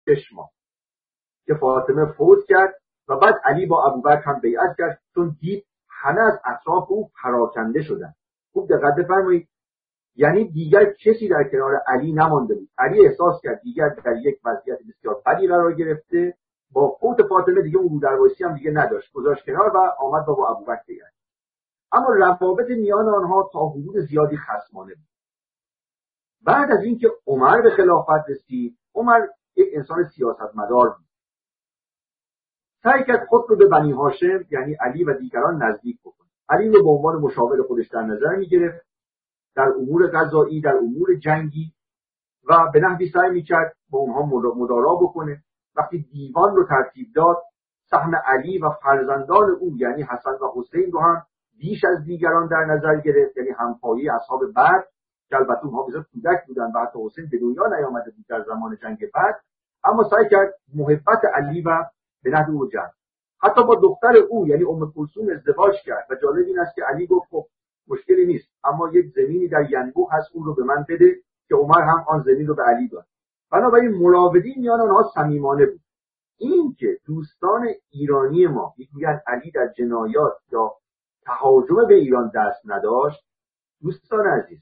6 ماه که فاطمه فوت کرد و بعد علی با ابوبکر هم بیعت کرد، چون دید همه از اطراف او پراکنده شدن. خوب دقت بفرمایید، یعنی دیگر کسی در کنار علی نمانده بود. علی احساس کرد دیگر در یک وضعیت بسیار بدی قرار گرفته. با فوت فاطمه دیگه اون رودرواسی هم دیگه نداشت، گذاشت کنار و آمد با ابوبکر بیعت. اما روابط میان آنها تا حدود زیادی خصمانه بود. بعد از اینکه عمر به خلافت رسید، عمر یک انسان سیاستمدار بود. سعی کرد خود رو به بنی هاشم یعنی علی و دیگران نزدیک بکنه. علی رو به عنوان مشاور خودش در نظر می‌گرفت در امور قضایی، در امور جنگی، و به نحوی سعی می‌کرد با اونها مدارا بکنه. وقتی دیوان رو ترتیب داد، سهم علی و فرزندان او یعنی حسن و حسین رو هم بیش از دیگران در نظر گرفت، یعنی همپایه اصحاب بدر که البته اونها بسیار کودک بودن و حتی حسین به دنیا نیامده بود در زمان جنگ بدر، اما سعی کرد محبت علی و به نحو او جلب. حتی با دختر او یعنی ام کلثوم ازدواج کرد و جالب این است که علی گفت خب مشکلی نیست، اما یک زمینی در ینبوع هست اون رو به من بده، که عمر هم آن زمین رو به علی داد. بنابراین مراودی میان آنها صمیمانه بود. این که دوستان ایرانی ما میگویند علی در جنایات یا تهاجم به ایران دست نداشت، دوستان عزیز،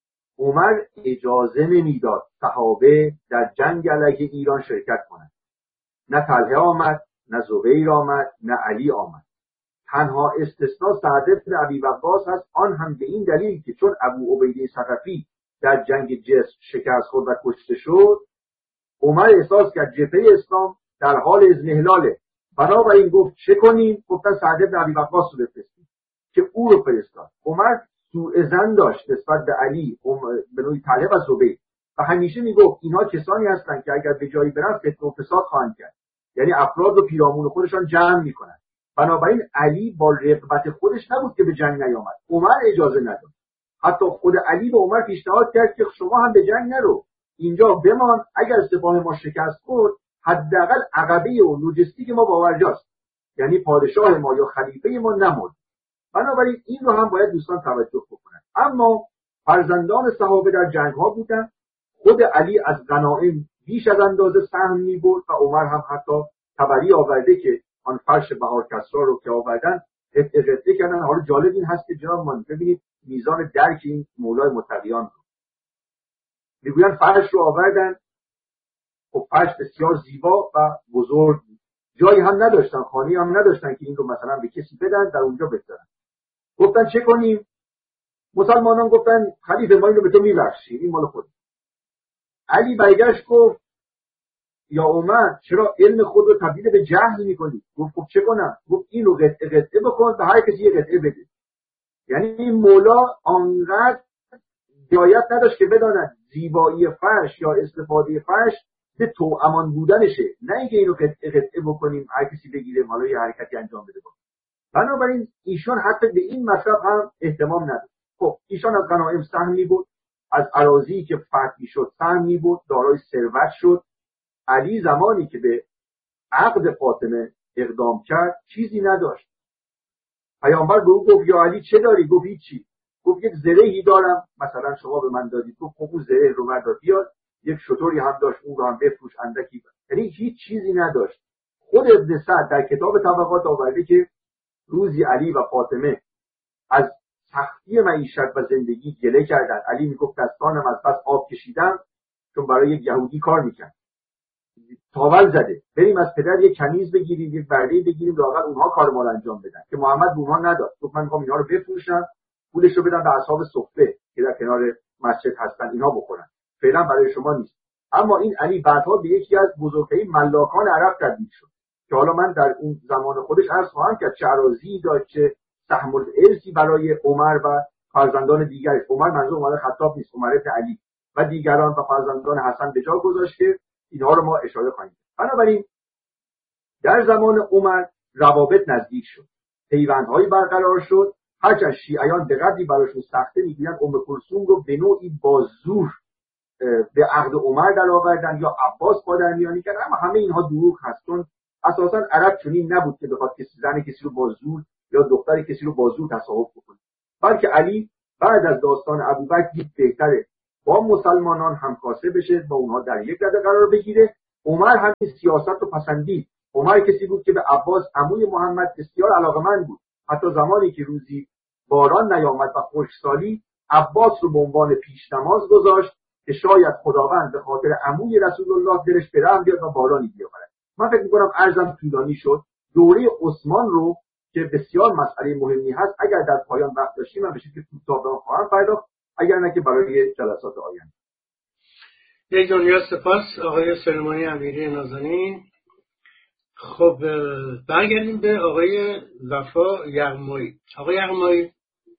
عمر اجازه نمیداد صحابه در جنگ علیه ایران شرکت کنند. نه طلحه آمد، نه زبیر آمد، نه علی آمد. تنها استثناء سعد بن ابی وقاص هست، آن هم به این دلیل که چون ابو عبیده ثقفی در جنگ جسر شکست خورد و کشته شد، عمر احساس کرد جبهه اسلام در حال اضمحلاله. بنابراین گفت چه کنیم؟ گفتن سعد بن ابی وقاص رو بفرستیم، که او رو فرستاد. عمر سوء ظن داشت نسبت به علی، به نوعی طلحه و زبیر، و همیشه میگفت اینها کسانی هستند که اگر به جایی برن فتنه و فساد خواهند کرد، یعنی افراد رو پیرامون خودشان جمع میکنند. بنابراین علی با رغبت خودش نبود که به جنگ نیامد، عمر اجازه نداد. حتی خود علی به عمر پیشنهاد کرد که شما هم به جنگ نرو، اینجا بمان، اگر سپاه ما شکست خورد حداقل عقبه و لوجستیک ما باورجاست، یعنی پادشاه ما یا خلیفه ما نمرد. بنابراین این رو هم باید دوستان توجه بکنند. اما فرزندان صحابه در جنگ ها بودند. خود علی از غنایم بیش از اندازه سهم می‌برد و عمر هم حتی تبری آورده که آن فرش بهار کسرا رو که آوردن قطعه کردن. حالا جالب این هست که جناب ما ببینید میزان درک این مولای متقیان رو میگویند فرش رو آوردن، خب فرش بسیار زیبا و بزرگ، جایی هم نداشتن، خانه هم نداشتن که این رو مثلا به کسی بدن در اونجا بذارن. گفتن چه کنیم؟ مسلمانان گفتن خلیفه ما اینو به تو میبخشیم، این مال خود. علی برگشت گفت یا عمر چرا علم خود رو تبدیل به جهل میکنی؟ گفت خب چه کنم؟ گفت اینو قطعه بکن و هر کسی یه قطعه بده. یعنی این مولا آنقدر رعایت نداشت که بداند زیبایی فرش یا استفاده فرش به توامان بودنشه، نه اینکه اینو قطعه بکنیم هر کسی بگیره حالا یه حرکتی انجام بده. بنابراین ایشان حتی به این مطلب هم اهتمام نداشت. خب ایشان از غنایم سهم می‌برد، از اراضی که فتح می‌شد سهم می‌برد، دارای ثروت شد. علی زمانی که به عقد فاطمه اقدام کرد چیزی نداشت. پیامبر به او گفت یا علی چه داری؟ گفت هیچی. گفت یک زرهی دارم، مثلا شما به من دادید. گفت خب اون زره رو بردار بیاد. یک شتری هم داشت، اون رو هم بفروش اندکی. یعنی هیچ چیزی نداشت. خود ابن سعد در کتاب طبقات آورده که روزی علی و فاطمه از سختی معیشت و زندگی گله کردند. علی میگفت دستانم از بس آب کشیدم، چون برای یک یهودی کار میکرد. تاول زده بریم از پدر یک کنیز بگیریم، یک برده بگیریم لااقل اونها کار ما رو انجام بدن، که محمد به اونها نداد. گفت من میخوام اینا رو بفروشم، پولش رو بدم به اصحاب صفه که در کنار مسجد هستن، اینا بخورن، فعلا برای شما نیست. اما این علی بعدها به یکی از بزرگترین ملاکان عرب تبدیل شد که حالا من در اون زمان خودش عرض خواهم کرد چه اراضی داشت، چه سهم الارثی برای عمر و فرزندان دیگرش. عمر منظور عمر خطاب نیست، عمر ابن علی و دیگران و فرزندان حسن به جا گذاشت که اینها رو ما اشاره خواهیم کرد. بنابراین در زمان عمر روابط نزدیک شد، پیوندهایی برقرار شد. هرچند شیعیان به قدری براشون سخته میگیرن ام کلثوم رو به نوعی با زور به عهد عمر در آوردن یا عباس پادرمیانی کردن، اما همه اینها دروغ هست، چون اساسا عرب چنین نبود که بخواد کسی زن کسی رو با زور یا دختر کسی رو با زور تصاحب بکنه. بلکه علی بعد از داستان ابوبکر دید بهتره با مسلمانان همکاسه بشه، با اونها در یک رده قرار بگیره. عمر هم این سیاست رو پسندید. عمر کسی بود که به عباس عموی محمد بسیار علاقه‌مند بود. حتی زمانی که روزی باران نیامد و خشکسالی، عباس رو به عنوان پیش نماز گذاشت که شاید خداوند به خاطر عموی رسول الله دلش به رحم بیاد و بارانی بیاورد. من فکر می‌کنم عرضم طولانی شد. دوره عثمان رو که بسیار مسئله مهمی هست، اگر در پایان وقت داشتیم من به شکل کوتاه خواهم پرداخت، اگر نه که برای جلسات آینده. یک دنیا سپاس آقای سلیمانی امیری نازنین. خب برگردیم به آقای وفا یغمایی. آقای یغمایی،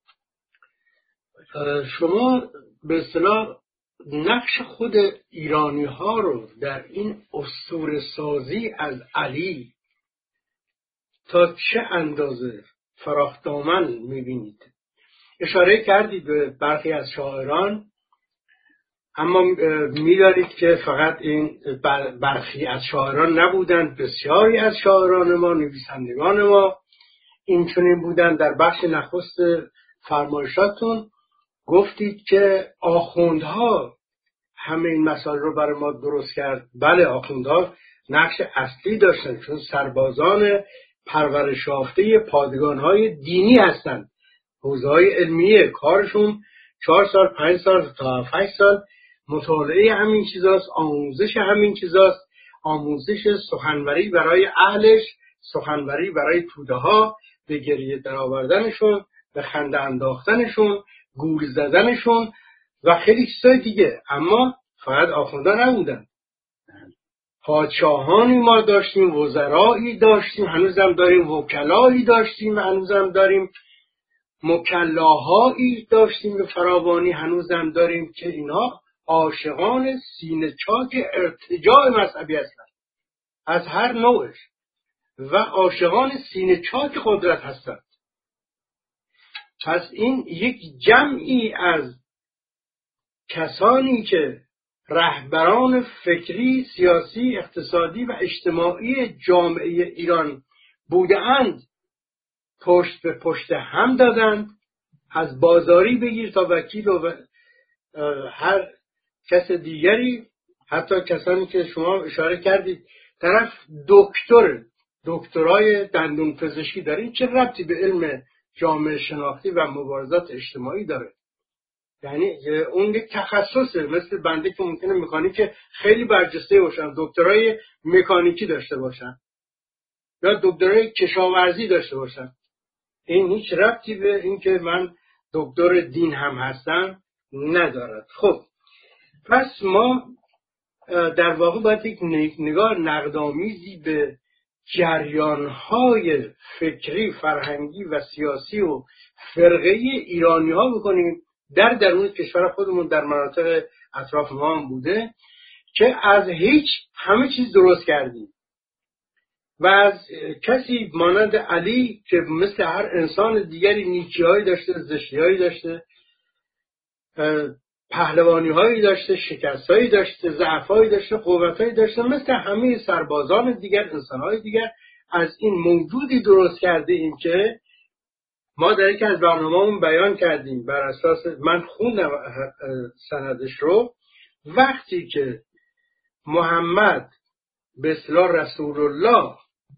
شما به اصطلاح نقش خود ایرانی ها رو در این اسطوره سازی از علی تا چه اندازه فراخ دامن میبینید؟ اشاره کردید به برخی از شاعران، اما می‌دانید که فقط این برخی از شاعران نبودند، بسیاری از شاعران ما، نویسندگان ما اینچنین بودند. در بخش نخست فرمایشاتون گفتید که آخوندها همه این مسائل رو برای ما درست کرد. بله، آخوندها نقش اصلی داشتند، چون سربازان پرورش یافته پادگان‌های دینی هستند. حوزه‌های علمیه کارشون 4 سال 5 سال تا 8 سال مطالعه همین چیزاست، آموزش همین چیزاست، آموزش سخنوری برای اهلش، سخنوری برای توده ها، به گریه در آوردنشون، به خنده انداختنشون، گول زدنشون و خیلی چیزای دیگه. اما فقط آخوندان نبودن، پادشاهانی ما داشتیم، وزرایی داشتیم، هنوزم داریم، وکلایی داشتیم و هنوزم داریم، مکلاهایی داشتیم به فراوانی، هنوزم داریم، که اینها عاشقان سینه چاک ارتجاع مذهبی هستند از هر نوعش و عاشقان سینه چاک قدرت هستند. پس این یک جمعی از کسانی که رهبران فکری، سیاسی، اقتصادی و اجتماعی جامعه ایران بودند، پشت به پشت هم دادند، از بازاری بگیر تا وکیل و هر کس دیگری، حتی کسانی که شما اشاره کردید طرف دکترای دندون پزشکی داره، این چه ربطی به علم جامعه شناختی و مبارزات اجتماعی داره؟ یعنی اون یک تخصصه، مثل بنده که ممکنه مکانیک خیلی برجسته باشن، دکترای مکانیکی داشته باشن یا دکترای کشاورزی داشته باشن. این هیچ ربطی به این که من دکتر دین هم هستم ندارد. خب پس ما در واقع باید یک نگاه نقدآمیزی به جریان‌های فکری، فرهنگی و سیاسی و فرقه‌ای ایرانی‌ها بکنیم در درون کشور خودمون، در مناطق اطراف ما هم بوده که از هیچ همه چیز درست کردیم و از کسی مانند علی که مثل هر انسان دیگری نیکی‌هایی داشته، زشتی‌هایی داشته، پهلوانی‌هایی داشته، شکست‌هایی داشته، ضعف‌هایی داشته، قوت‌هایی داشته، مثل همه سربازان دیگر، انسان‌های دیگر، از این موجودی درست کرده ایم که ما در یکی از برنامه‌مون بیان کردیم. بر اساس من خوندم سندش رو، وقتی که محمد به اصطلاح رسول الله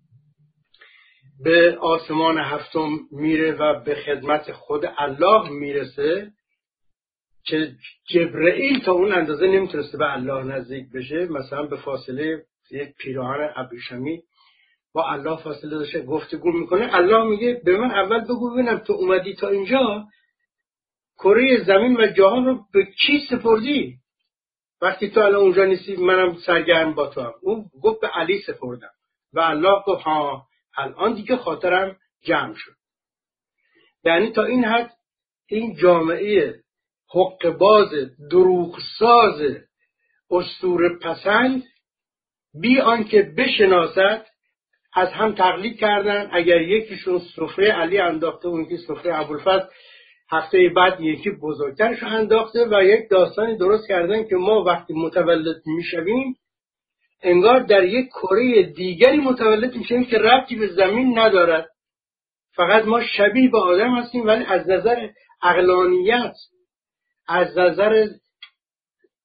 به آسمان هفتم میره و به خدمت خود الله میرسه که جبرئیل تا اون اندازه نمیتونسته به الله نزدیک بشه، مثلا به فاصله یک پیراهن ابریشمی با الله فاصله داشته گفتگو میکنه، الله میگه به من اول بگو ببینم تو اومدی تا اینجا کره زمین و جهان رو به کی سپردی؟ وقتی تو الان اونجا نیستی منم سرگرم با تو هم. اون گفت به علی سپردم و الله گفت ها الان دیگه خاطرم جمع شد. یعنی تا این حد این جامعه حقه‌باز، دروغساز، اسطوره پسند، بی آنکه بشناسد از هم تقلید کردن. اگر یکیشون سفره علی انداخته اون یکی سفره ابوالفضل، هفته بعد یکی بزرگترش انداخته و یک داستانی درست کردن که ما وقتی متولد میشویم انگار در یک کره دیگری متولد میشیم که ربطی به زمین ندارد، فقط ما شبیه به آدم هستیم، ولی از نظر عقلانیت، از نظر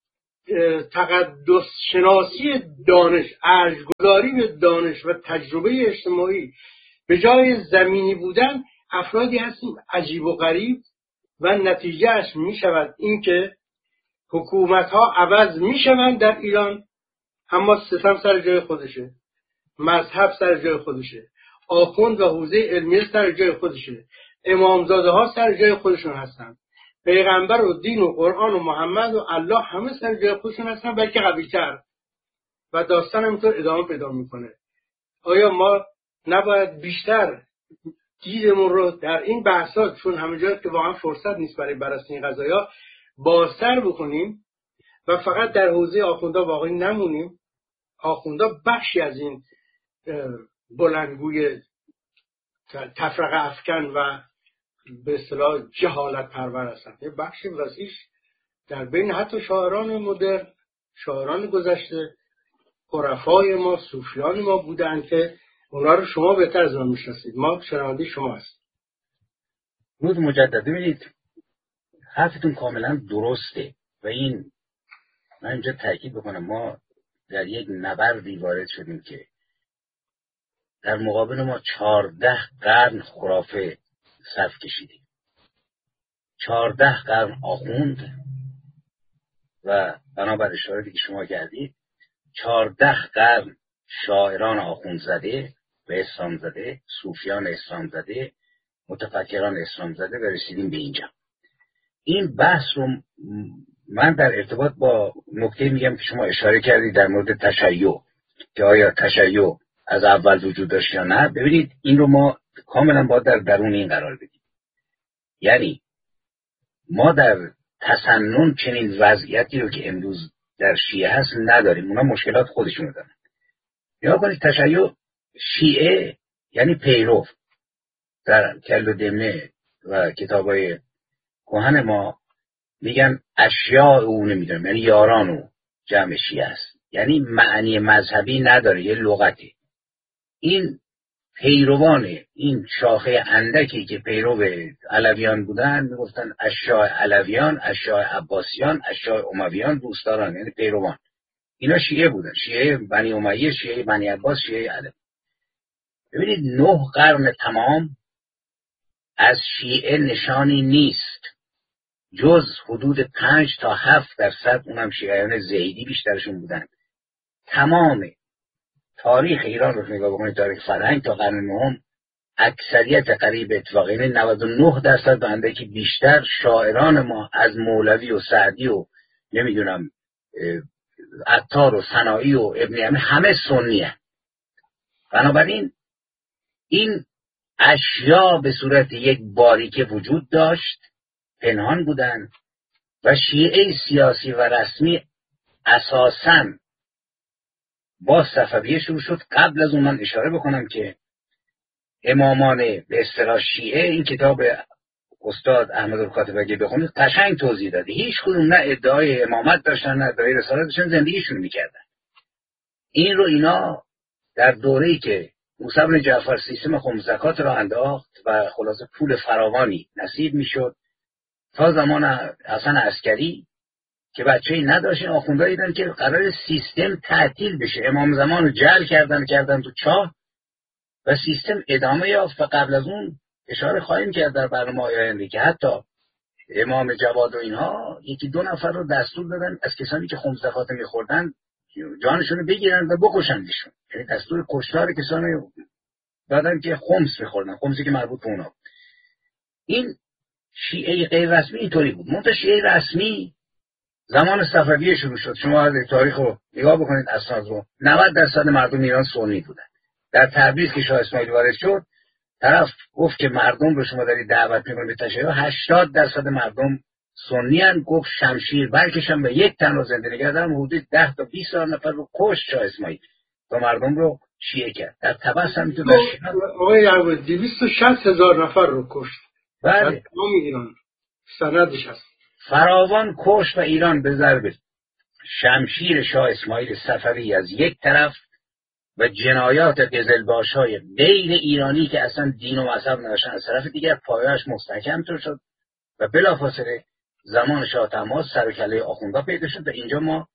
تقدس شناسی دانش، ارزگذاری به دانش و تجربه اجتماعی به جای زمینی بودن، افرادی هستیم عجیب و غریب و نتیجهش می شود این که حکومت ها عوض می شوند در ایران، اما ستم سر جای خودشه، مذهب سر جای خودشه، آخوند و حوزه علمیه سر جای خودشه، امامزاده ها سر جای خودشون هستن، پیغمبر و دین و قرآن و محمد و الله همه سر جای خودشون هستن، بلکه قوی‌تر، و داستان همینطور ادامه پیدا میکنه. آیا ما نباید بیشتر دیدمون رو در این بحثات، چون همه جا که واقعا فرصت نیست برای بررسی این قضایا، بازتر بکنیم و فقط در حوزه آخوندا واقعی نمونیم؟ آخوندا بخشی از این بلندگوی تفرقه افکن و به اصطلاح جهالت پرور هستند. یه بخشی وسیعش در بین حتی شاعران مدرن، شاعران گذشته، عرفای ما، صوفیان ما بودن که اونا رو شما بهتر از ما میشناسید. ما شنونده شما هست. روز مجدد ببینید، حرفتون کاملا درسته و این من اینجا تاکید بکنم، ما در یک نبردی وارد شدیم که در مقابل ما 14 قرن خرافه صف کشیدیم، 14 قرن آخوند و بنابر اشارتی که شما کردید 14 قرن شاعران آخوند زده و اسلام زده، صوفیان اسلام زده، متفکران اسلام زده و رسیدیم به اینجا. این بحث رو من در ارتباط با نکته میگم که شما اشاره کردید در مورد تشیع، که آیا تشیع از اول وجود داشت یا نه. ببینید این رو ما کاملا باید در درون این قرار بدیم. یعنی ما در تسنن چنین وضعیتی رو که امروز در شیعه هست نداریم، اونا مشکلات خودشون دارن. یا کنید تشیع شیعه یعنی پیرو، در کل و دمنه و کتابای کهن ما میگن اشیاء او، نمیدونم یعنی یاران او، جمع شیعه است، یعنی معنی مذهبی نداره، یه لغتی. این پیروان این شاخه اندکی که پیرو علویان بودن میگفتن اشیاء علویان، اشیاء عباسیان، اشیاء امویان، دوستداران، یعنی پیروان. اینا شیعه بودن، شیعه بنی امیه، شیعه بنی عباس، شیعه علوی. ببینید 9 قرن تمام از شیعه نشانی نیست جز حدود 5 تا 7%، اونم شیعیان زیدی بیشترشون بودن. تمام تاریخ ایران رو نگاه بکنید، تاریخ فرهنگ تا قرن 9 اکثریت قریب اتفاقی، یعنی 99% بنده که بیشتر شاعران ما از مولوی و سعدی و نمیدونم عطار و سنایی و ابن عمی همه سنیه. بنابراین این اشیا به صورت یک باریکه وجود داشت، پنهان بودن و شیعه سیاسی و رسمی اساساً با صفویه شروع شد. قبل از اون من اشاره بکنم که امامان به اصطلاح شیعه، این کتاب استاد احمد الکاتب اگه بخونید قشنگ توضیح داده، هیچ کدوم نه ادعای امامت داشتن نه ادعای رسالت داشتن، زندگیشون میکردن. این رو اینا در دوره‌ای که موسی بن جعفر سیستم خمس زکات را انداخت و خلاصه پول فراوانی نصیب میشد، تا زمان حسن عسکری که بچه‌ای نداشتن، آخوندها دیدن که قرار سیستم تعطیل بشه، امام زمان رو جعل کردن تو چاه و سیستم ادامه یافت. و قبل از اون اشاره خواهیم کرد در برنامه آینده که حتی امام جواد و اینها 1-2 نفر رو دستور دادن از کسانی که خمس زکات میخوردن جانشون رو بگیرن و بکشندشون، یعنی دستور کشتار کسانی دادن که خمس میخوردن، خمسی که مربوط به اونا. این شیعه غیر رسمی اینطوری بود. منتها شیعه رسمی زمان صفویه شروع شد. شما از تاریخ رو نگاه بکنید، اسناد رو، 90% مردم ایران سنی بودن. در تبریز که شاه اسماعیل وارد شد، طرف گفت که مردم رو شما دارید دعوت میکنید به تشیع، 80% مردم سنی ان. گفت شمشیر برکشن و یک تن رو زنده نگه دارن. حدود 10 تا 20 نفر رو کشت شاه اسماعیل و مردم رو شیعه کرد. در طبس هم تو در آقای عباس 260,000 نفر رو کشت. بله، تمام ایران سندش هست. فراوان کشت و ایران به ضرب شمشیر شاه اسماعیل صفوی از یک طرف و جنایات قزلباش‌های غیر ایرانی که اصلا دین و مذهب نداشتن از طرف دیگر پایه‌اش مستحکم شد و بلافاصله زمان شاه طهماسب سر و کله آخوندها پیدا شد و اینجا ما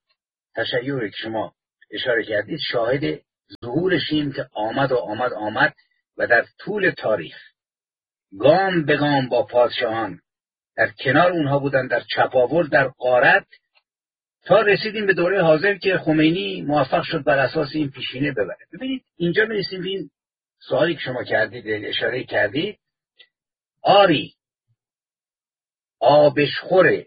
تشیعی که شما اشاره کردید شاهد ظهورشیم که آمد و در طول تاریخ گام به گام با پادشاهان در کنار اونها بودن، در چپاول، در غارت، تا رسیدیم به دوره حاضر که خمینی موفق شد بر اساس این پیشینه ببره. ببینید اینجا میرسیم به این سوالی که شما کردید، اشاره کردید. آری آبشخور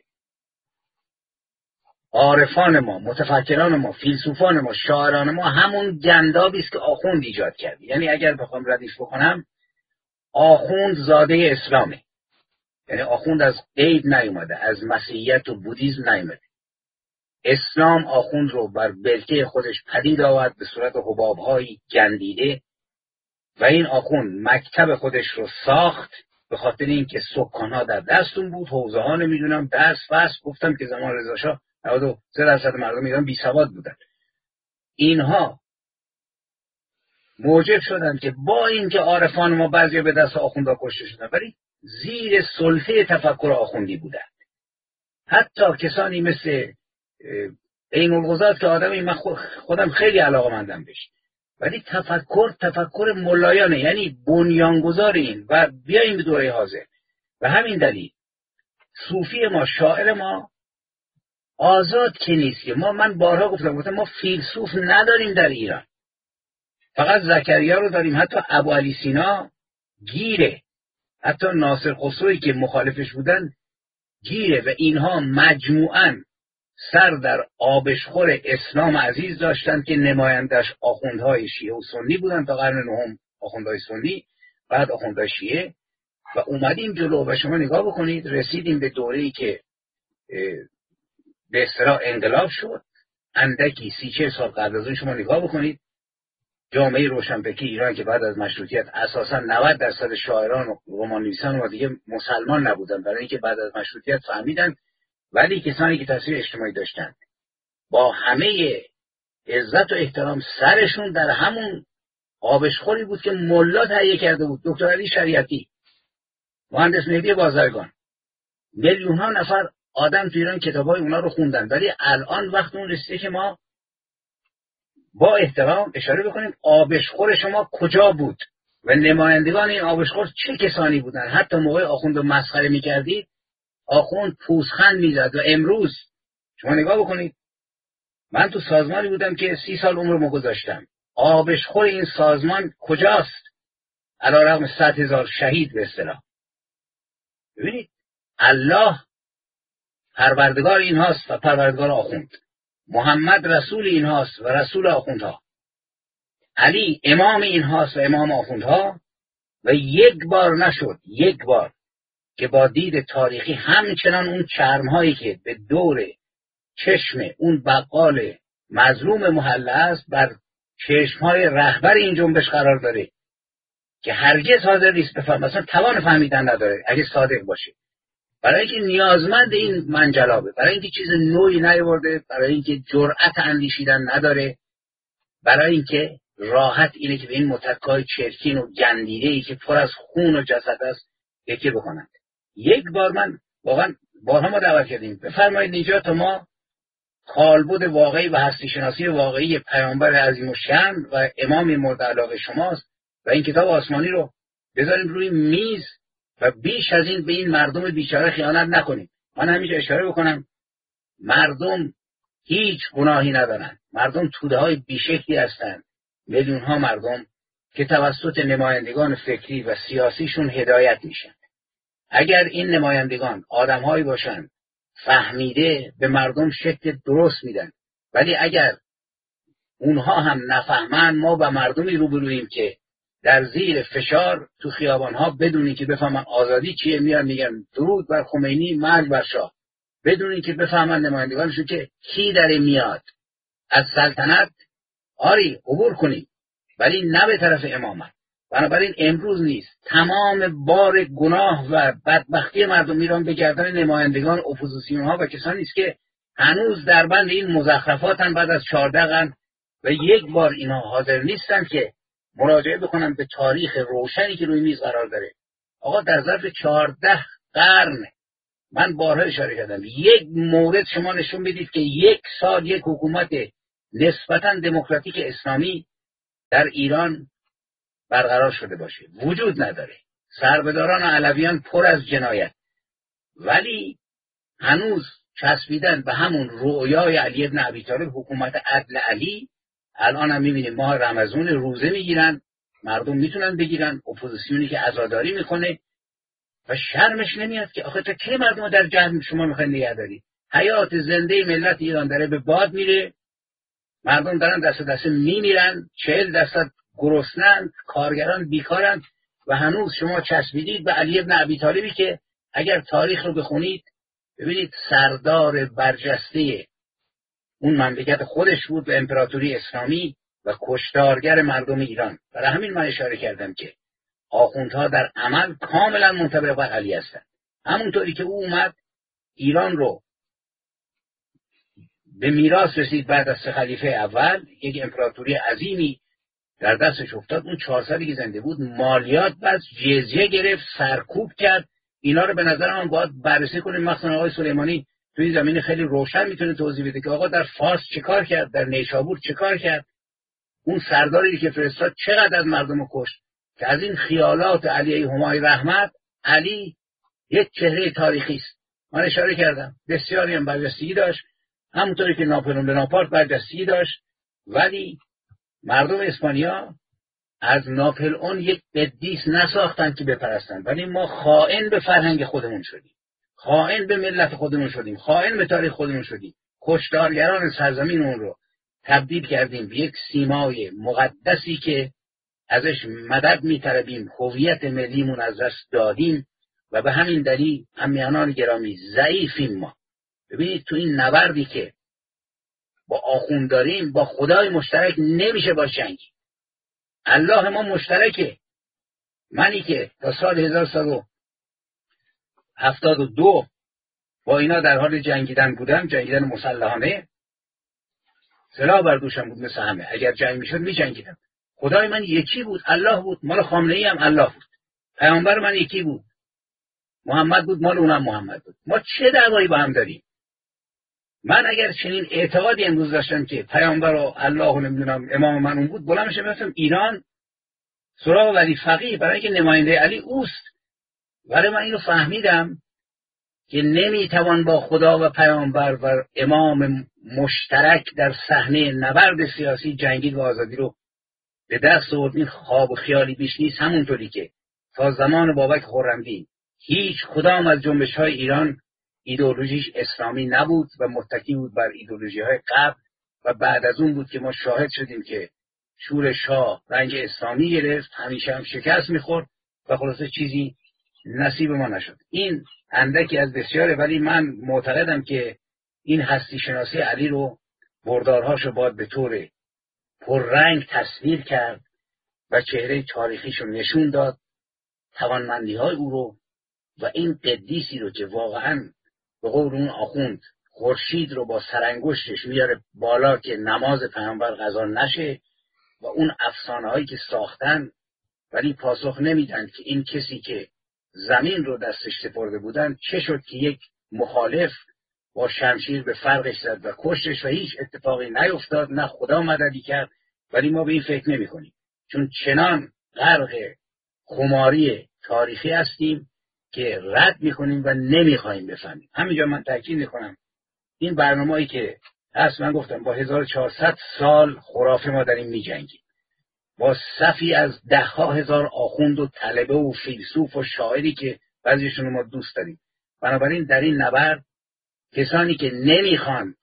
عارفان ما، متفکران ما، فیلسوفان ما، شاعران ما همون گندابی است که آخوند ایجاد کرد. یعنی اگر بخوام ردیف بکنم، آخوند زاده اسلامه. یعنی آخوند از غیب نیومده، از مسیحیت و بودیزم نیومده. اسلام آخوند رو بر برکه خودش پدید آورد به صورت حباب‌های گندیده و این آخوند مکتب خودش رو ساخت به خاطر اینکه سکان‌ها در دستون بود، حوزه ها نمیدونم دست گفتم که زمان رضا شاه 93% مردم ایران بی سواد بودن. اینها موجب شدن که با اینکه عارفان ما بعضی به دست آخوندها کشته شدن ولی زیر سلطه تفکر آخوندی بودن. حتی کسانی مثل عین الغزات که آدمی من خودم خیلی علاقه‌مندم بهش، ولی تفکر ملایانه، یعنی بنیانگذار این و بیاییم به دوره حاضر. و همین دلیل صوفی ما، شاعر ما آزاد که نیست که من بارها گفتم ما فیلسوف نداریم در ایران، فقط زکریا رو داریم. حتی ابو علی سینا گیره، حتی ناصر خسروی که مخالفش بودن گیره و اینها مجموعاً سر در آبشخور اسلام عزیز داشتن که نمایندش آخوندهای شیعه و سنی بودن تا قرن نهم، آخوندهای سنی، بعد آخوندهای شیعه. و اومدیم جلو و شما نگاه بکنید رسیدیم به دوره‌ای که به اصطلاح انقلاب شد. اندکی 30-40 سال قبل از اون شما نگاه بکنید جامعه روشنفکر ایران که بعد از مشروطیت اساساً 90% شاعران و رمان‌نویسان و دیگه مسلمان نبودن، برای اینکه بعد از مشروطیت فهمیدن ولی کسانی که تاثیر اجتماعی داشتن با همه عزت و احترام سرشون در همون آبشخوری بود که ملا تهیه کرده بود. دکتر علی شریعتی، مهندس مهدی بازرگان، میلیون ها نفر آدم تو ایران کتابای اونا رو خوندن. ولی الان وقت اون رسیده که ما با احترام اشاره بکنیم آبشخور شما کجا بود و نمایندگان این آبشخور چه کسانی بودن. حتی موقع آخوند رو مسخره می‌کردید آخوند پوزخند میزد. و امروز شما نگاه بکنید، من تو سازمانی بودم که 30 سال عمرمو گذاشتم، آبشخور این سازمان کجاست علیرغم 100,000 شهید به اصطلاح؟ ببینید الله پروردگار این هاست و پروردگار آخوند، محمد رسول این هاست و رسول آخوندها، علی امام این هاست و امام آخوندها. و یک بار نشد، یک بار که با دید تاریخی همچنان اون چرم‌هایی که به دور چشم اون بقال مظلوم محله است بر چشم‌های رهبر این جنبش قرار داره که هرگز حاضر نیست بفهم، مثلا توان فهمیدن نداره اگه صادق باشه، برای اینکه نیازمند این منجلابه، برای اینکه چیز نوعی نیاورده، برای اینکه جرأت اندیشیدن نداره، برای اینکه راحت اینه که به این متکای چرکین و گندیده‌ای که پر از خون و جسد است یکی بکنند. یک بار من واقعا بارها ما دعوت کردیم بفرمایید اینجا تا ما کالبد واقعی و هستی شناسی واقعی پیامبر عظیم الشأن و امام مورد علاقه شماست و این کتاب آسمانی رو بذاریم روی میز و بیش از این به این مردم بیچاره خیانت نکنیم. من همینجا اشاره بکنم مردم هیچ گناهی ندارن، مردم توده های بیشکلی هستند، میلیون ها مردم که توسط نمایندگان فکری و سیاسیشون هدایت میشن. اگر این نمایندگان آدم‌هایی باشن فهمیده به مردم شکل درست میدن، ولی اگر اونها هم نفهمن ما با مردمی روبرویم که در زیر فشار تو خیابان‌ها بدونی که بفهمن آزادی چیه میان میگن درود بر خمینی مرگ بر شاه، بدونی که بفهمن نمایندگانشون که کی داره میاد از سلطنت آری عبور کنیم ولی نه به طرف امامت. بنابراین امروز نیست، تمام بار گناه و بدبختی مردم ایران به گردن نمایندگان اپوزیسیون ها و کسانی است که هنوز در بند این مزخرفاتن بعد از 14 قرن و یک بار اینا حاضر نیستن که مراجعه بکنن به تاریخ روشنی که روی میز قرار داره. آقا در ظرف 14 قرن من بارها اشاره کردم، یک مورد شما نشون بدید که یک سال یک حکومت نسبتاً دموکراتیک اسلامی در ایران برقرار شده باشه، وجود نداره. سربداران و علویان پر از جنایت، ولی هنوز چسبیدن به همون رؤیای علی ابن ابی طالب، حکومت عدل علی. الان هم میبینیم ماه رمضان روزه میگیرن، مردم میتونن بگیرن، اپوزیسیونی که عزاداری میکنه و شرمش نمیاد که آخه تا کی مردم در جهل شما میخواین نگه دارید؟ حیات زنده ملت ایران داره به باد میره، مردم دارن دست میمیرن، 40% گرسنند، کارگران بیکارن و هنوز شما چسبیدید به علی ابن ابی طالبی که اگر تاریخ رو بخونید ببینید سردار برجسته اون مملکت خودش بود به امپراتوری اسلامی و کشتارگر مردم ایران. برای همین من اشاره کردم که آخوندها در عمل کاملا منطبق بر علی هستند. همونطوری که او اومد ایران رو به میراث رسید بعد از 3 خلیفه اول، یک امپراتوری عظیمی در دستش افتاد. اون 4 سالی که زنده بود مالیات بس، جزیه گرفت، سرکوب کرد. اینا رو به نظر من باید بررسی کنیم. مثلا آقای سلیمانی توی زمین خیلی روشن میتونه توضیح بده که آقا در فارس چیکار کرد، در نیشابور چیکار کرد، اون سرداری که فرستاد چقدر از مردم رو کشت. که از این خیالات علی همای رحمت، علی یک چهره تاریخی است. من اشاره کردم بسیاری هم برجستگی داشت، همونطوری که ناپلئون بناپارت برجستگی داشت، ولی مردم اسپانیا از ناپلئون یک قدیس نساختن که بپرستن، ولی ما خائن به فرهنگ خودمون شدیم، خائن به ملت خودمون شدیم، خائن به تاریخ خودمون شدیم. کشتارگران سرزمین اون رو تبدیل کردیم به یک سیمای مقدسی که ازش مدد می‌طلبیم، هویت ملیمون از دست دادیم و به همین دلیل امیانان گرامی ضعیفیم ما. ببینید تو این نبردی که با آخوند داریم با خدای مشترک نمیشه با جنگی. الله ما مشترکه. منی که تا سال 1172 با اینا در حال جنگیدن بودم، جنگیدن مسلحانه، سلاح بردوشم بود مثل همه، اگر جنگ میشد میجنگیدم. خدای من یکی بود، الله بود. مال خامنه‌ای هم الله بود. پیامبر من یکی بود، محمد بود، مال اونم محمد بود. ما چه دعوایی با هم داریم؟ من اگر چنین اعتقادی امروز داشتم که پیامبر و الله و نمیدونم امام من اون بود، بلند میشم میرفتم ایران سراغ ولی فقیه، برای اینکه نماینده علی اوست. ولی من اینو فهمیدم که نمیتوان با خدا و پیامبر و امام مشترک در صحنه نبرد سیاسی جنگید و آزادی رو به دست آورد. این خواب و خیالی بیش نیست. همونطوری که تا زمان بابک خرمدین هیچ کدام از جنبش‌های ایران ایدئولوژیش اسلامی نبود و متکی بود بر ایدئولوژی‌های قبل و بعد از اون بود که ما شاهد شدیم که شور شاه رنگ اسلامی گرفت، همیشه هم شکست می‌خورد و خلاصه چیزی نصیب ما نشد. این اندکی از بسیاره، ولی من معتقدم که این هستی شناسی علی رو بردارهاشو باید به طور پررنگ تصویر کرد و چهره تاریخیشو نشون داد، توانمندی‌های او رو و این قدیسی رو که واقعاً به قول اون آخوند خورشید رو با سرانگشتش میاره بالا که نماز پیامبر قضا نشه و اون افسانه‌هایی که ساختن ولی پاسخ نمیدن که این کسی که زمین رو دستش سپرده بودن چه شد که یک مخالف با شمشیر به فرقش زد و کشتش و هیچ اتفاقی نیفتاد، نه خدا مددی کرد. ولی ما به این فکر نمی کنیم، چون چنان غرق خماری تاریخی هستیم که رد میکنیم و نمیخوایم بفهمیم. همینجا من تاکید میکنم این برنامه‌ای که هست، من گفتم با 1400 سال خرافه ما داریم میجنگیم، با صفی از 10,000 آخوند و طلبه و فیلسوف و شاعری که بعضیشون ما دوست داریم. بنابراین در این نبرد کسانی که نمیخوان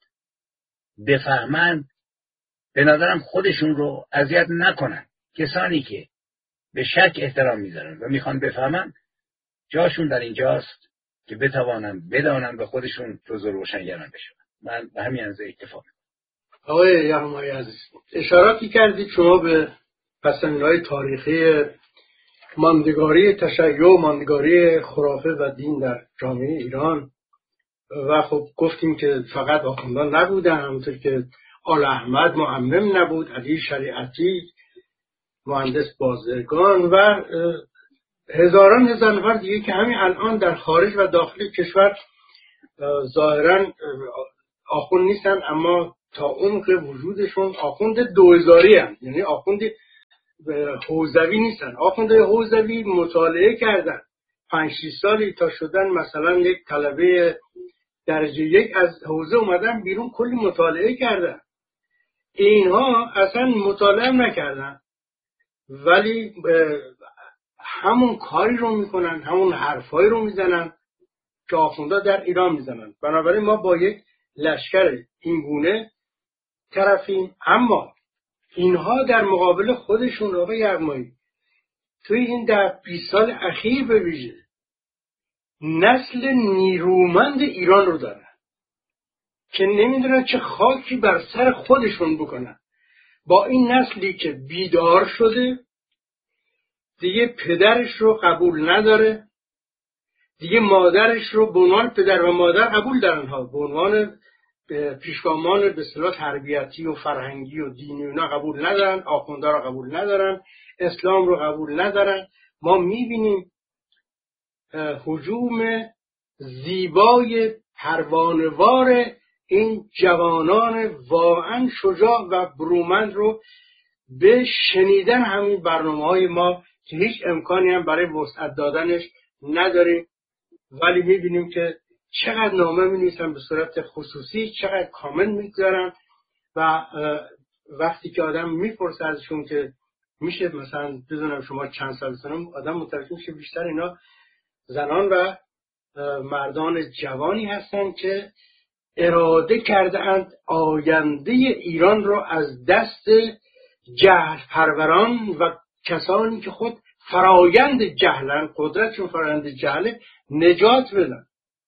بفهمند به نظرم خودشون رو اذیت نکنن. کسانی که به شک احترام میذارن و میخوان بفهمن جاشون در اینجاست که بتوانن بدانن و خودشون جزو روشنگران بشن. من به همین اندازه اکتفا میکنم. آقای یغمایی عزیز، اشاراتی کردید شما به پسندهای تاریخی ماندگاری تشیع و ماندگاری خرافه و دین در جامعه ایران و خب گفتیم که فقط آخوندان نبودن، همونطور که آل احمد معمم نبود، علی شریعتی مهندس بازرگان و هزاران هزار نفر دیگه که همین الان در خارج و داخل کشور ظاهرا آخوند نیستن، اما تا عمق وجودشون آخوند دوزاری هم، یعنی آخوند حوزوی نیستن. آخوند حوزوی مطالعه کردن 5-6 سالی تا شدن مثلا یک طلبه درجه 1 از حوزه اومدن بیرون، کلی مطالعه کردن. اینها اصلا مطالعه نکردن ولی همون کاری رو میکنن، همون حرفایی رو میزنن که آخوندا در ایران میزنن. بنابراین ما با یک لشکر اینگونه طرفیم، اما اینها در مقابل خودشون آقای یغمایی توی این 10-20 سال اخیر به ویژه نسل نیرومند ایران رو دارن که نمیدونن چه خاکی بر سر خودشون بکنن. با این نسلی که بیدار شده، دیگه پدرش رو قبول نداره، دیگه مادرش رو به عنوان پدر و مادر قبول دارن ها، به عنوان پیشگامان به اصطلاح تربیتی و فرهنگی و دینی اونا قبول ندارن، آخوندا رو قبول ندارن، اسلام رو قبول ندارن. ما میبینیم هجوم زیبای پروانه‌وار این جوانان واقعا شجاع و برومند رو به شنیدن همین برنامه‌های ما که هیچ امکانی هم برای وسعت دادنش نداریم، ولی میبینیم که چقدر نامه می‌نویسن به صورت خصوصی، چقدر کامنت می‌گذارن و وقتی که آدم میپرسه ازشون که میشه مثلا بدونم شما چند سالتونه، آدم متوجه میشه بیشتر اینا زنان و مردان جوانی هستن که اراده کرده‌اند آینده ایران رو از دست جهل پروران و کسانی که خود فرایند جهلن، قدرتشون فرایند جهله، نجات بدن.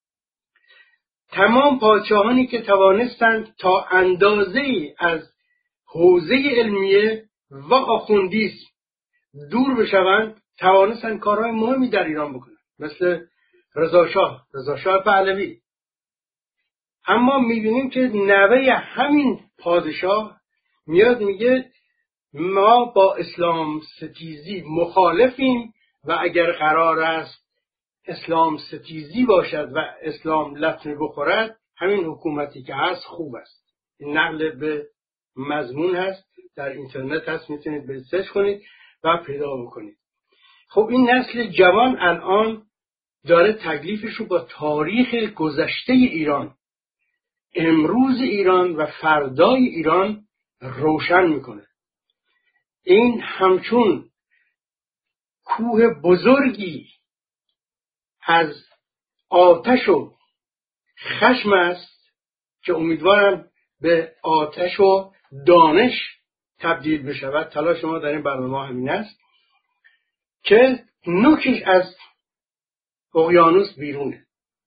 تمام پادشاهانی که توانستند تا اندازه‌ای از حوزه علمیه و آخوندیسم دور بشوند، توانستند کارهای مهمی در ایران بکنند، مثل رضا شاه پهلوی. اما میبینیم که نوه همین پادشاه میاد میگه ما با اسلام ستیزی مخالفیم و اگر قرار است اسلام ستیزی باشد و اسلام لطمه بخورد، همین حکومتی که هست خوب است. این نقل به مضمون هست، در اینترنت هست، میتونید برید سرچ کنید و پیدا بکنید. خب این نسل جوان الان داره تکلیفش رو با تاریخ گذشته ایران، امروز ایران و فردای ایران روشن میکنه. این همچون کوه بزرگی از آتش و خشم است که امیدوارم به آتش و دانش تبدیل بشود. تلاش ما در این برنامه همین است که نوکش از اقیانوس بیرونه.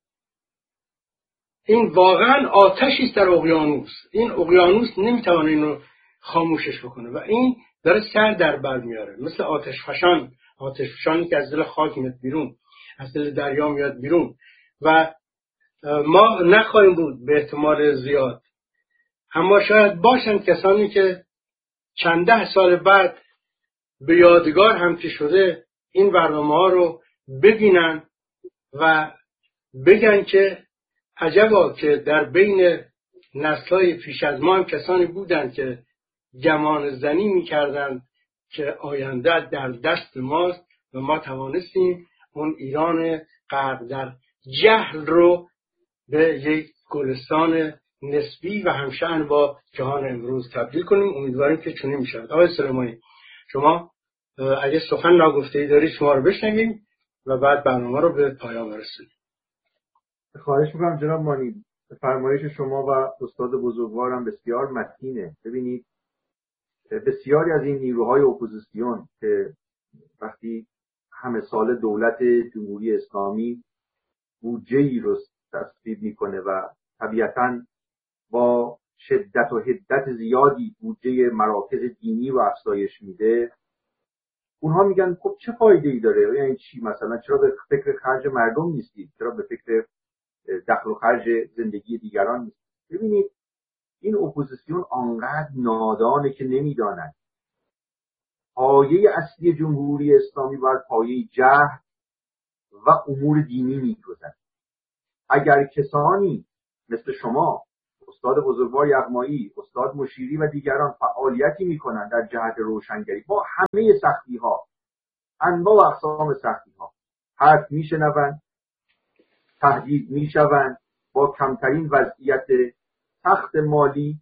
این واقعا آتشی است در اقیانوس. این اقیانوس نمیتونه اینو خاموشش بکنه و این داره سر در بر میاره، مثل آتشفشانی که از دل خاک میاد بیرون، از دل دریا میاد بیرون و ما نخواهیم بود به احتمال زیاد. اما شاید باشند کسانی که چند 10 سال بعد به یادگار هم که شده این برنامه ها رو ببینن و بگن که عجبا که در بین نسل‌های پیش از ما هم کسانی بودند که گمان زنی می‌کردند که آینده در دست ماست و ما توانستیم اون ایران غرق در جهل رو به یک گلستان نسبی و همشأن با جهان امروز تبدیل کنیم. امیدواریم که چنین می‌شود. آقای سلیمانی، شما اگه سخن ناگفته‌ای دارید شما رو بشنویم و بعد برنامه رو به پایان برسونیم. خواهش میکنم جناب مانی، فرمایش شما و استاد بزرگوارم بسیار متینه. ببینید بسیاری از این نیروهای اپوزیسیون که وقتی همه سال دولت جمهوری اسلامی بودجه‌ای رو تصویب میکنه و طبیعتاً با شدت و حدت زیادی بودجه مراکز دینی رو افزایش میده، اونها میگن خب چه فایده‌ای داره؟ یعنی چی مثلا؟ چرا به فکر خرج مردم نیستید؟ چرا به فکر دخل و خرج زندگی دیگران نیست؟ ببینید این اپوزیسیون آنقدر نادانه که نمیداند پایه اصلی جمهوری اسلامی بر پایه جهل و امور دینی میگذرد. اگر کسانی مثل شما، استاد بزرگوار یغمایی، استاد مشیری و دیگران فعالیتی میکنن در جهت روشنگری با همه سختی ها، انواع و اقسام سختی ها، حرف میشنوند، تهدید میشوند، با کمترین وضعیت سخت مالی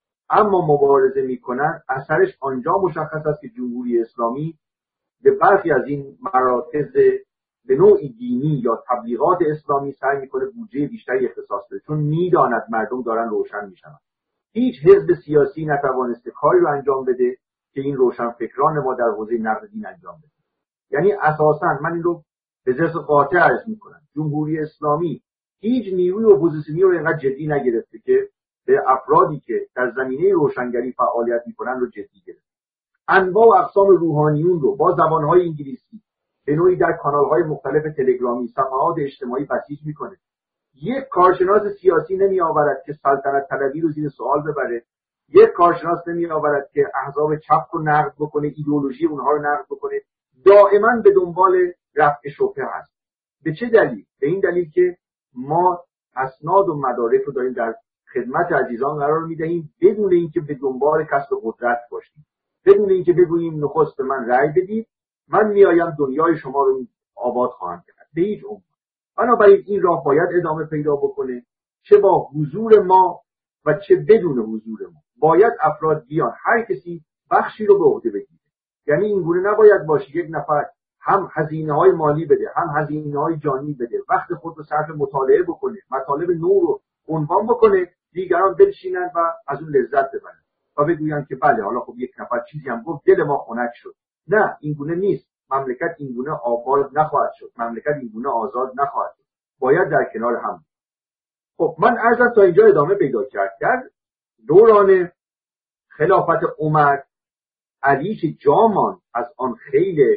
اما مبارزه میکنن، اثرش آنجا مشخص است که جمهوری اسلامی به برخی از این مراکز به نوعی دینی یا تبلیغات اسلامی سعی میکنه بودجه بیشتری اختصاص بده، چون میداند مردم دارن روشن میشن. هیچ حزب سیاسی نتوانسته کاری رو انجام بده که این روشنفکران ما در حوزه نقد دین انجام بده. یعنی اساسا من این رو به ذات قاطع عرض میکنم، جمهوری اسلامی هیچ نیروی اپوزیسیونی رو اینقدر جدی نگرفته که به افرادی که در زمینه روشنگری فعالیت میکنن رو جدی گرفته. انواع و اقسام روحانیون رو با زبانهای انگلیسی به نوعی در کانالهای مختلف تلگرامی، صفحات اجتماعی بسیج میکنه. یک کارشناس سیاسی نمی آورد که سلطنت طلبی رو زیر سوال ببره، یک کارشناس نمی آورد که احزاب چپ رو نقد بکنه، ایدئولوژی اونها رو نقد بکنه. دائما به دنبال رفع شبهه هست. به چه دلیل؟ به این دلیل که ما اسناد و مدارک رو داریم در خدمت عزیزان قرار میدهیم بدون اینکه به دنبال کسب قدرت باشیم، بدون اینکه بگوییم نخست به من رأی بدید، من میایم دنیای شما رو آباد خواهم کرد. به هیچ عنوان. بنابراین این راه باید ادامه پیدا بکنه، چه با حضور ما و چه بدون حضور ما. باید افراد بیان، هر کسی بخشی رو به عهده بگیره. یعنی اینگونه نباید باشه یک نفر هم هزینه‌های مالی بده، هم هزینه‌های جانی بده، وقت خود رو صرف مطالعه بکنه، مطالب نو رو عنوان بکنه، دیگران بنشینن و از اون لذت ببرن و بگوین که بله حالا خب یک نفر چیزی هم گفت دل ما خنک شد. نه، اینگونه نیست. مملکت اینگونه آباد نخواهد شد، مملکت اینگونه آزاد نخواهد شد. باید در کنار هم. خب من عرضم تا اینجا ادامه پیدا کرد. در دوران خلافت عمر، علی که جامان از آن خیلی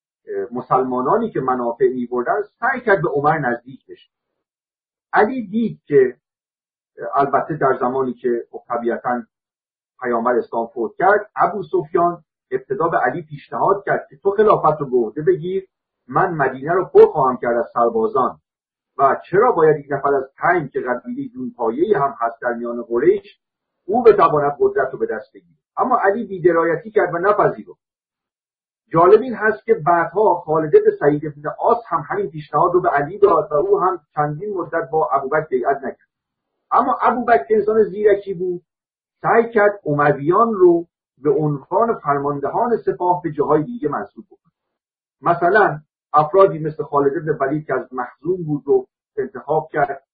مسلمانانی که منافع می‌بردن سعی کرد به عمر نزدیک بشه. علی دید که البته در زمانی که طبیعتاً پیامبر اسلام فوت کرد، ابو سفیان ابتدا به علی پیشنهاد کرد که تو خلافت رو به عهده بگیر، من مدینه رو پر خواهم کرد از سربازان و چرا باید یک نفر از تیم که قبیله جونپایه‌ای هم هست در میان قریش او بتواند قدرت رو به دست بگیره. اما علی بی‌درایتی کرد و نپذیرفت. جالب این هست که بعدها خالد بن سعید بن عاص هم همین پیشنهاد رو به علی داد و او هم چندین مدت با ابوبکر بیعت نکرد. اما ابوبکر انسان زیرکی بود، سعی کرد امویان رو به عنوان فرماندهان سپاه به جاهای دیگه منصوب بکنه. مثلا افرادی مثل خالد بن ولید که از مخزوم بود رو انتخاب کرد،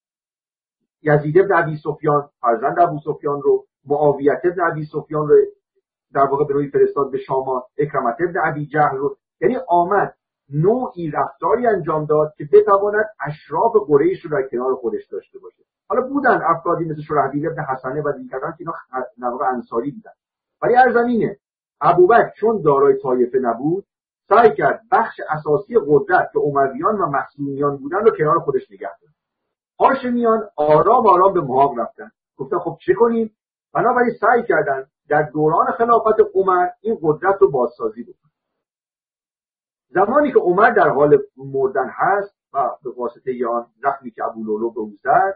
یزید بن ابی سفیان فرزند ابو سفیان رو، معاویه بن ابی سفیان رو در واقع به نوعی فرستاد به شام، اکرمه بن ابی جهل رو، یعنی آمد نوعی رفتاری انجام داد که بتواند اشراف قریش رو در کنار خودش داشته باشه. حالا بودن افرادی مثل شرحبیل بن حسنه و دیگران که اینا در واقع انصاری بودن، ولی ارزمینه ابوبکر چون دارای طایفه نبود سعی کرد بخش اساسی قدرت که امویان و مخزومیان بودن رو کنار خودش نگه داشت. هاشمیان آرام آرام به محاق رفتن، گفتن خب چه کنیم؟ بنابراین سعی کردن در دوران خلافت عمر این قدرت رو بازسازی بکنن. زمانی که عمر در حال مردن هست و به واسطه آن زخمی که ابولولو به او زد،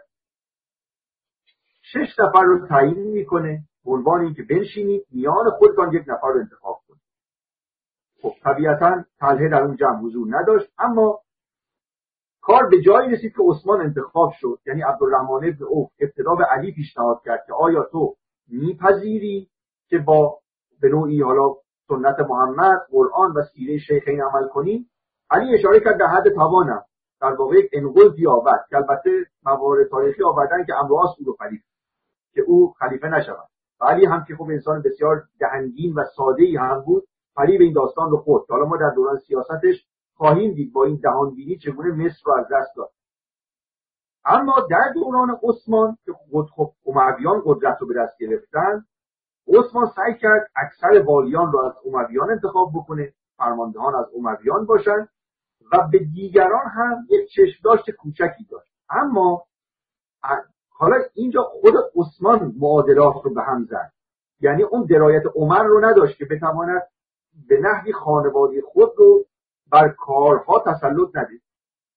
6 نفر رو تعیین میکنه به عنوان اینکه بنشینید میان خودتان یک نفر رو انتخاب کنید. خب طبیعتاً طلحه در اون جمع حضور نداشت، اما کار به جایی رسید که عثمان انتخاب شد. یعنی عبدالرحمن بن عوف ابتدا به علی پیشنهاد کرد که آیا تو میپذیری که با به نوعی حالا سنت محمد، قرآن و سیره شیخین عمل کنی؟ علی اشاره کرد در حد توانم. در واقع یک انقلابی آورد که البته موارد تاریخی آوردن که امر او رو خلیفه که او خلیفه نشود. علی هم که خب انسان بسیار دهنگین و ساده‌ای هم بود، فریب این داستان رو خورد. حالا ما در دوران سیاستش خواهیم دید با این دهانبینی چگونه مصر رو از دست داد. اما در دوران عثمان که خب امویان قدرت رو به دست گرفتن، عثمان سعی کرد اکثر والیان رو از امویان انتخاب بکنه، فرماندهان از امویان باشن و به دیگران هم یک چشمداشت کوچکی داشت. اما حالا اینجا خود عثمان معادلات رو به هم زد. یعنی اون درایت عمر رو نداشت که بتواند به نحوی خانواده خود رو بر کارها تسلط نده.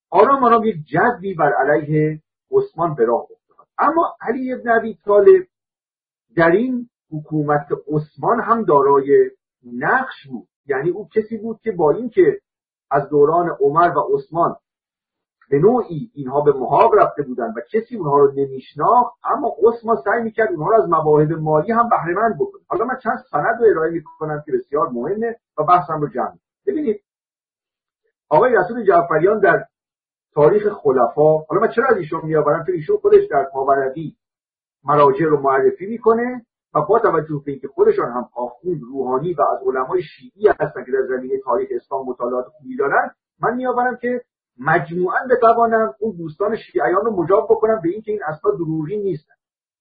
آرام آرام یک جذبی بر علیه عثمان به راه افتاد. اما علی ابن ابی طالب در این حکومت عثمان هم دارای نقش بود. یعنی او کسی بود که با اینکه از دوران عمر و عثمان به نوعی اینها به محاق رفته بودند و کسی اونها رو نمیشناخت، اما عثمان سعی میکرد اونها رو از مواهب مالی هم بهره مند بکنه. حالا من چند سند رو ارائه میکنم که بسیار مهمه و بحثم رو جمع. ببینید آقای رسول جعفریان در تاریخ خلفا، حالا من چرا از ایشون میآورم؟ چون ایشون خودش در طبرانی مراجع رو معرفی میکنه و با توجه به اینکه خودشان هم آخوند روحانی و از علمای شیعی هستن که در زمینه تاریخ اسلام مطالعات خوبی دارن، من میآورم که مجموعاً بتوانم اون دوستان شیعیان رو مجاب بکنم به اینکه این اسناد دروغی نیستن.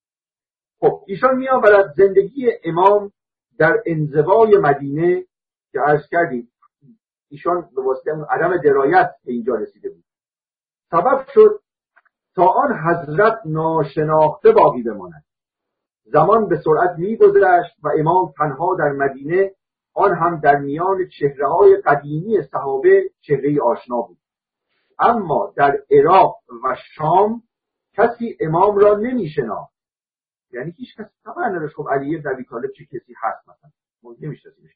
خب ایشان میآورد زندگی امام در انزوای مدینه که عرض کردیم ایشان به واسطه اون عدم درایت به اینجا رسیده بود، سبب شد تا آن حضرت ناشناخته باقی بماند. زمان به سرعت می‌گذشت و امام تنها در مدینه، آن هم در میان چهره‌های قدیمی صحابه، چهره‌ای آشنا بود. اما در عراق و شام کسی امام را نمی‌شناخت. یعنی هیچ کس خبر نداشت خب علی بن ابی طالب چه کسی هست، مثلا ما نمی‌شناسیمش.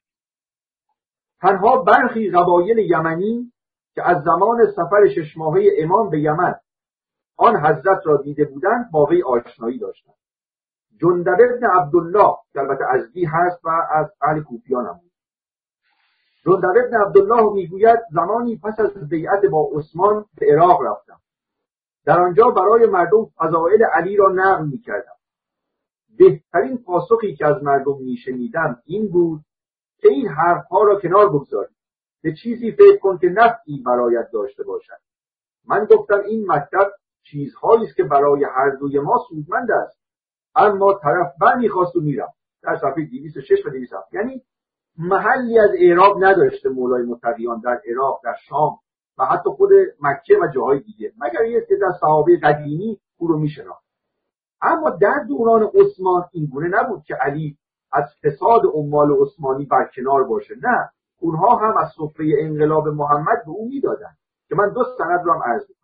تنها برخی قبایل یمنی که از زمان سفر 6 ماهه امام به یمن آن حضرت را دیده بودند با وی آشنایی داشتند. جندب ابن عبدالله که البته ازدی هست و از اهل کوفیان هم بود. جندب ابن عبدالله میگوید زمانی پس از بیعت با عثمان به عراق رفتم. در آنجا برای مردم فضائل علی را نقل میکردم. بهترین پاسخی که از مردم میشنیدم این بود که این حرفها را کنار بگذارید، به چیزی فکر کن که نفعی برایت داشته باشد. من گفتم این مطلب چیزهایی است که برای هر دوی ما سودمند است، اما طرف برمیخواست و میرفت. در صفحه 206 و 207. یعنی محلی از اعراب نداشته مولای متقیان در عراق، در شام و حتی خود مکه و جاهای دیگه، مگر یه سری از صحابه قدیمی او رو میشناخت. اما در دوران عثمان این گونه نبود که علی از فساد اموال عثمانی برکنار باشه. نه، اونها هم از سفره انقلاب محمد به او میدادن که من 2 سند رو هم عرض می‌کنم.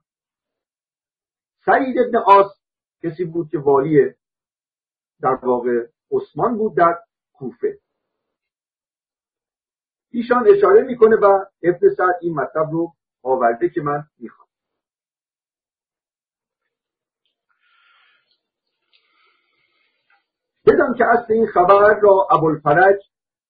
سعید ابن عاص کسی بود که والی در واقع عثمان بود در کوفه. ایشان اشاره میکنه و ابن سعد این مطلب رو آورده که من میخوام. بدان که اصل این خبر را ابوالفرج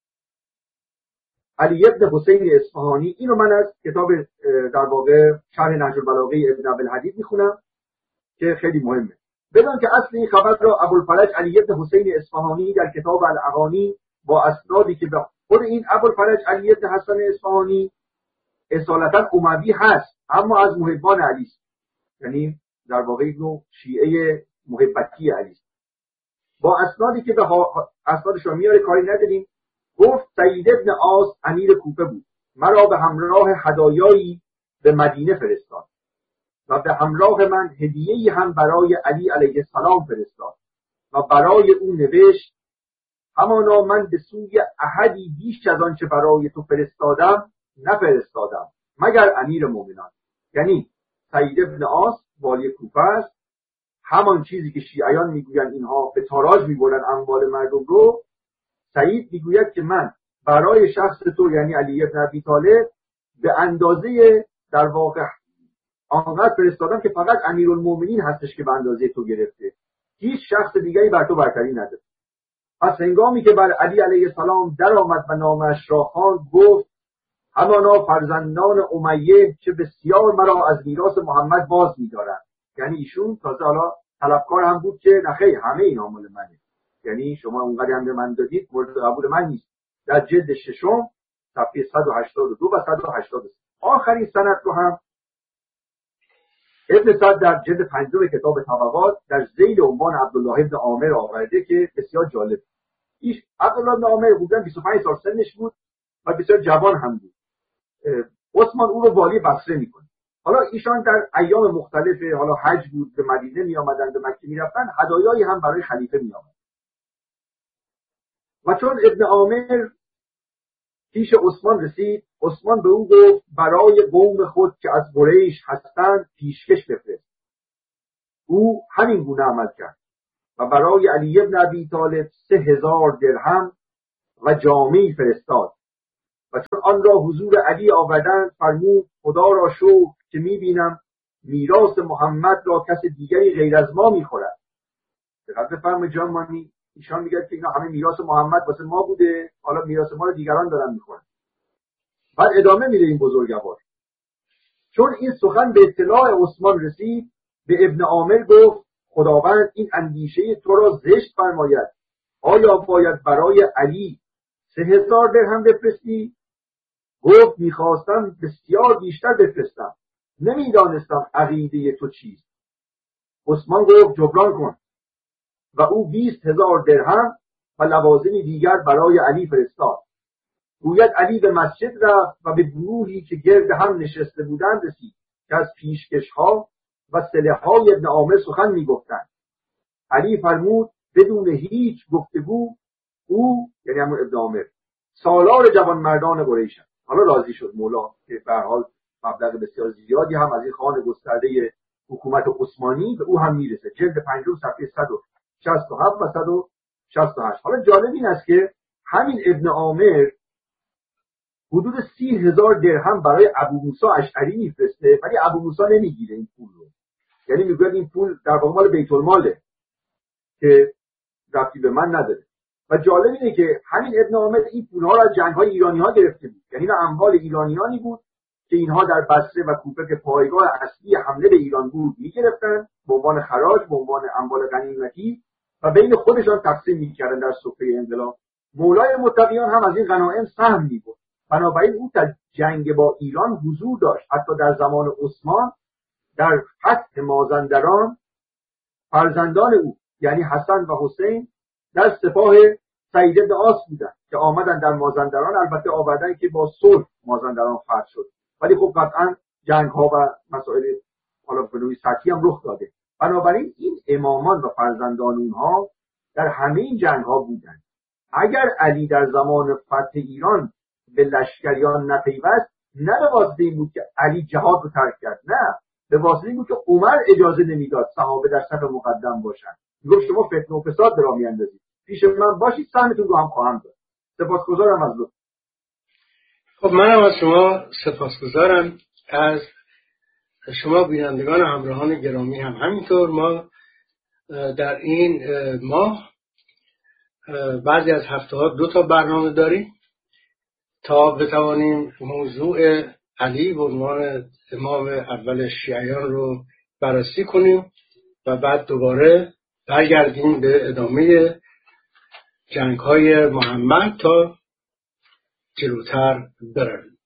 علی ابن حسین اصفهانی، اینو من از کتاب در واقع شرح نهج البلاغه ابن عبدالحدید میخونم که خیلی مهمه. بدان که اصل این خبر را ابوالفرج علی ابن حسین اصفهانی در کتاب الاغانی با اسنادی که به خود این ابوالفرج علی ابن حسن اصفهانی اصالتا اموی هست اما از محبان علی است، یعنی در واقع اینو شیعه محبتی علی است، با اسنادی که به اسنادش رو میاره کاری نداریم. گفت سعید ابن عاص امیر کوفه بود، مرا به همراه هدایایی به مدینه فرستاد و به همراه من هدیه‌ای هم برای علی علیه السلام فرستاد و برای او نوشت همانا من به سوی احدی بیش از آنچه برای تو فرستادم نفرستادم مگر امیر مومنان. یعنی سعید ابن عاص والی کوفه است، همان چیزی که شیعیان میگویند اینها به تاراج میبرن اموال مردم رو، سعید میگوید که من برای شخص تو یعنی علی ابن ابی طالب به اندازه در واقع آنقدر فرستادم که فقط امیرالمومنین هستش که به اندازه تو گرفته، هیچ شخص دیگری بر تو برتری نداره. پس هنگامی که بر علی علیه السلام در آمد و نامش را خواند گفت همانا فرزندان امیه که بسیار مرا از میراث محمد باز می‌دارند. یعنی ایشون تازه حالا طلبکار هم بود که نخیر همه اینا مال منه، یعنی شما اونقدر هم به من دادید مورد قبول من نیست. در جلد 6 صفحه 182 و 183. آخرین سند رو هم ابن سعد در جلد 5 کتاب طبقات در ذیل عنوان عبدالله ابن عامر آورده که بسیار جالب. ایش عبدالله ابن عامر بودن 25 سال سنش بود و بسیار جوان هم بود. عثمان او رو والی بصره میکنه. حالا ایشان در ایام مختلف حالا حج بود به مدینه می آمدن، به مکه می رفتن، هدایایی هم برای خلیفه می آمد. و چون ابن عامر پیش عثمان رسید. عثمان به او گفت برای قوم خود که از قریش هستند پیشکش بفرست. او همین گونه عمل کرد و برای علی بن ابی طالب 3000 درهم و جامه‌ای فرستاد و چون آن را حضور علی آوردند فرمود خدا را شکر که می‌بینم میراث محمد را کس دیگری غیر از ما می‌خورد. دقت بفرمایید جان مانی، ایشان میگه که اینا همه میراث محمد واسه ما بوده، حالا میراث ما رو دیگران دارن می‌خورن. بعد ادامه میده این بزرگوار. چون این سخن به اطلاع عثمان رسید به ابن عامر گفت خداوند این اندیشه تو را زشت فرماید. آیا باید برای علی 3000 درهم بفرستی؟ گفت میخواستم بسیار بیشتر بفرستم، نمیدانستم عقیده تو چیست. عثمان گفت جبران کن و او 20000 درهم و لوازم دیگر برای علی فرستاد. گوید علی به مسجد رفت و به گروهی که گرد هم نشسته بودند رسید که از پیشکش‌ها و صلح‌های ابن عامر سخن می‌گفتند. علی فرمود بدون هیچ گفتگو او، یعنی همون ابن عامر، سالار جوانمردان قریش است. حالا راضی شد مولا که به هر حال مبلغ بسیار زیادی هم از این خان گسترده حکومت عثمانی به او هم میرسه. جلد 5 صفحه 167 و 168. حالا جالب این است که همین ابن عامر حدود 30,000 درهم برای ابو موسی اشعری میفرسته، ولی ابو موسی نمیگیره این پول رو. یعنی میگه این پول در واقع مال بیت الماله که ربطی به من نداره. و جالب اینه که همین ابن عامر این پولها رو از جنگ‌های ایرانی‌ها گرفته بود. یعنی اینا اموال ایرانیانی بود که اینها در بصره و کوفه که پایگاه اصلی حمله به ایران بود میگرفتن به عنوان خراج، به عنوان اموال غنیمتی و بین خودشان تقسیم میکردن در سفره انقلاب. مولای متقیان هم از این غنایم سهم می‌برد. بنابراین او در جنگ با ایران حضور داشت. حتی در زمان عثمان در فتح مازندران فرزندان او یعنی حسن و حسین در سپاه سعید بن عاص بودند که آمدن در مازندران. البته آوردن که با صلح مازندران فتح شد، ولی خب قطعا جنگ ها و مسائل حالا به نوعی سطحی هم رخ داده. بنابراین این امامان و فرزندان اونها در همه این جنگ ها بودند. اگر علی در زمان فتح ایران به لشکریان نپیوست، نه به واسطه این بود که علی جهاد رو ترک کرد، نه، به واسطه این بود که عمر اجازه نمیداد صحابه در صف مقدم باشن. میگفت شما فتنه و فساد را میاندازید، پیش من باشید، سهمتون رو هم خواهم داد. سپاسگزارم از لطف. خب منم از شما سپاسگزارم، از شما بینندگان همراهان گرامی هم همینطور. ما در این ماه بعضی از هفته‌ها 2 برنامه داریم تا بتوانیم موضوع علی به عنوان امام اول شیعیان رو بررسی کنیم و بعد دوباره برگردیم به ادامه جنگ‌های محمد تا جلوتر برویم.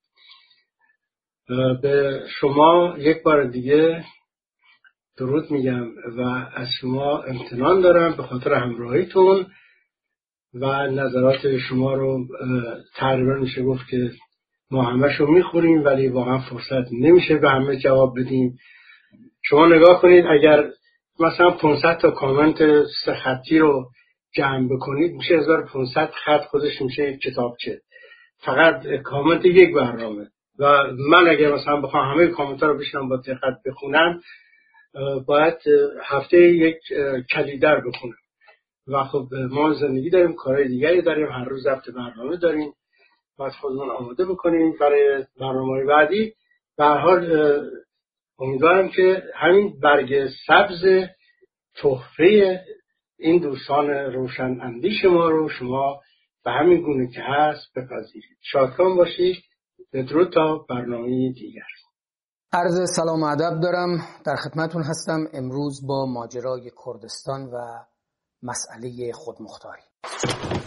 به شما یک بار دیگه درود میگم و از شما امتنان دارم به خاطر همراهیتون و نظرات شما رو. تقریبا میشه گفت که ما همه‌شو میخوریم ولی واقعا فرصت نمیشه به همه جواب بدیم. شما نگاه کنید اگر مثلا 500 تا کامنت 3 خطی رو جمع بکنید میشه 1500 خط، خودش میشه یک کتابچه، فقط کامنت یک برنامه. و من اگر مثلا بخوام همه کامنت ها رو بشنم با دقت بخونم باید هفته یک کلیدر بخونم. و خب ما زندگی داریم، کارهای دیگری داریم، هر روز ضبط برنامه داریم، باید خودمون آماده بکنیم برای برنامه‌های بعدی. به هر حال امیدوارم که همین برگ سبز تحفه این دوستان روشن اندیش ما رو شما به همین گونه که هست بپذیرید. شادکام باشید. بدرود تا برنامه دیگر. عرض سلام و ادب دارم، در خدمتون هستم امروز با ماجرای کردستان و مسئله خودمختاری.